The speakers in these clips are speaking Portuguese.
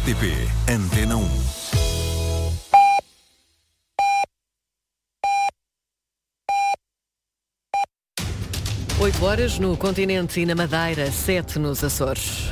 RTP Antena 1. Oito horas no continente e na Madeira, 7 nos Açores.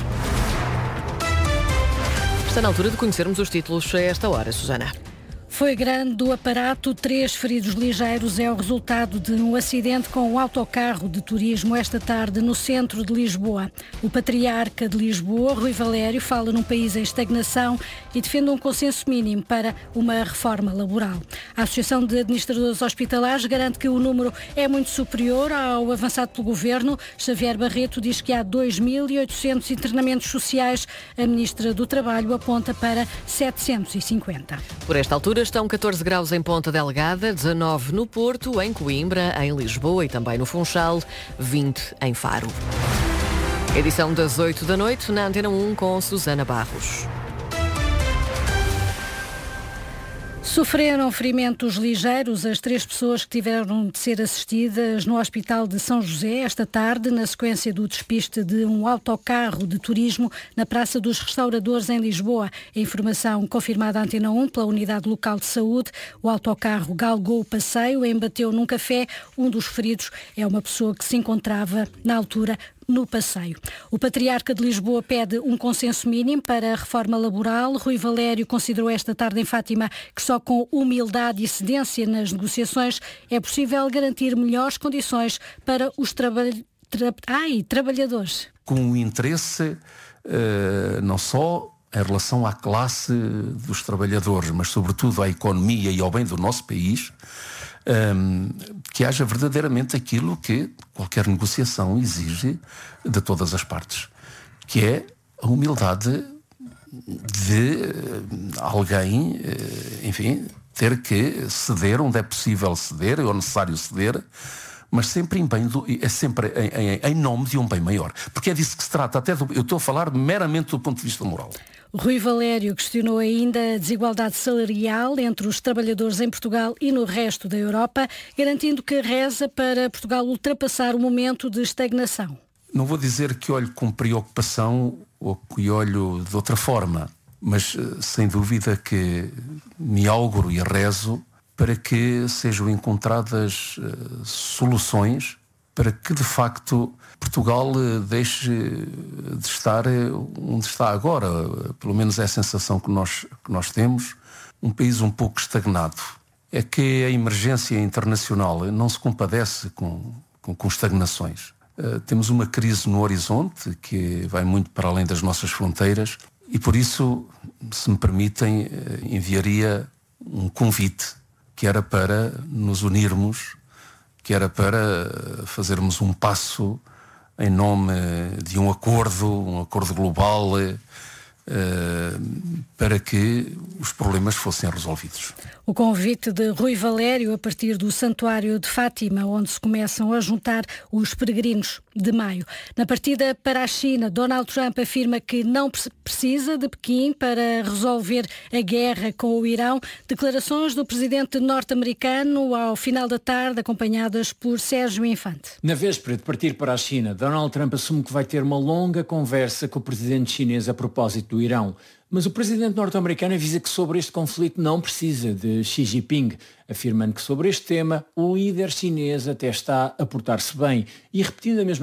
Está na altura de conhecermos os títulos a esta hora, Susana. Foi grande o aparato, 3 feridos ligeiros é o resultado de um acidente com um autocarro de turismo esta tarde no centro de Lisboa. O patriarca de Lisboa, Rui Valério, fala num país em estagnação e defende um consenso mínimo para uma reforma laboral. A Associação de Administradores Hospitalares garante que o número é muito superior ao avançado pelo Governo. Xavier Barreto diz que há 2.800 internamentos sociais. A Ministra do Trabalho aponta para 750. Por esta altura estão 14 graus em Ponta Delgada, 19 no Porto, em Coimbra, em Lisboa e também no Funchal, 20 em Faro. Edição das 8 da noite na Antena 1 com Susana Barros. Sofreram ferimentos ligeiros as 3 pessoas que tiveram de ser assistidas no Hospital de São José esta tarde, na sequência do despiste de um autocarro de turismo na Praça dos Restauradores, em Lisboa. A informação confirmada à Antena 1 pela Unidade Local de Saúde. O autocarro galgou o passeio e embateu num café. Um dos feridos é uma pessoa que se encontrava, na altura, no passeio. O patriarca de Lisboa pede um consenso mínimo para a reforma laboral. Rui Valério considerou esta tarde em Fátima que só com humildade e cedência nas negociações é possível garantir melhores condições para os trabalhadores. Com o interesse não só em relação à classe dos trabalhadores, mas sobretudo à economia e ao bem do nosso país, que haja verdadeiramente aquilo que qualquer negociação exige de todas as partes, que é a humildade de alguém, enfim, ter que ceder onde é possível ceder, ou necessário ceder, mas sempre em nome de um bem maior. Porque é disso que se trata, eu estou a falar meramente do ponto de vista moral. Rui Valério questionou ainda a desigualdade salarial entre os trabalhadores em Portugal e no resto da Europa, garantindo que reza para Portugal ultrapassar o momento de estagnação. Não vou dizer que olho com preocupação ou que olho de outra forma, mas sem dúvida que me auguro e rezo para que sejam encontradas soluções para que de facto Portugal deixe de estar onde está agora. Pelo menos é a sensação que nós temos, um país um pouco estagnado. É que a emergência internacional não se compadece com estagnações. Temos uma crise no horizonte que vai muito para além das nossas fronteiras e por isso, se me permitem, enviaria um convite que era para nos unirmos, que era para fazermos um passo em nome de um acordo global, para que os problemas fossem resolvidos. O convite de Rui Valério a partir do Santuário de Fátima, onde se começam a juntar os peregrinos de maio. Na partida para a China, Donald Trump afirma que não precisa de Pequim para resolver a guerra com o Irão. Declarações do presidente norte-americano ao final da tarde, acompanhadas por Sérgio Infante. Na véspera de partir para a China, Donald Trump assume que vai ter uma longa conversa com o presidente chinês a propósito do Irão. Mas o presidente norte-americano avisa que sobre este conflito não precisa de Xi Jinping, afirmando que sobre este tema o líder chinês até está a portar-se bem e repetindo a mesma